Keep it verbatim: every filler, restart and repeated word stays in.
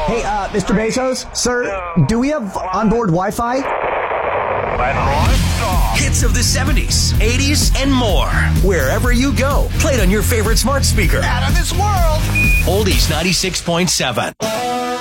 Hey, uh, Mister Bezos, sir, do we have onboard Wi-Fi? Hits of the seventies, eighties, and more. Wherever you go, played on your favorite smart speaker. Out of this world. Oldies ninety-six point seven.